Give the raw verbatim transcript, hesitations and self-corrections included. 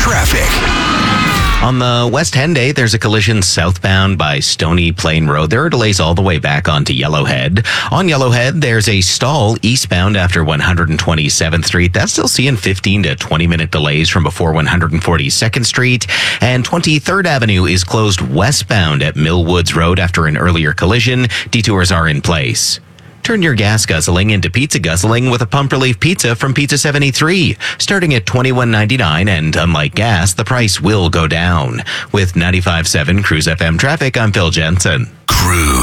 Traffic. On the West Henday, there's a collision southbound by Stony Plain Road. There are delays all the way back onto Yellowhead. On Yellowhead, there's a stall eastbound after one hundred twenty-seventh Street. That's still seeing fifteen to twenty minute delays from before one hundred forty-second Street. And twenty-third Avenue is closed westbound at Millwoods Road after an earlier collision. Detours are in place. Turn your gas guzzling into pizza guzzling with a pump relief pizza from Pizza seventy-three. Starting at twenty-one ninety-nine, and unlike gas, the price will go down. With ninety-five point seven Cruise F M traffic, I'm Phil Jensen. Cruise.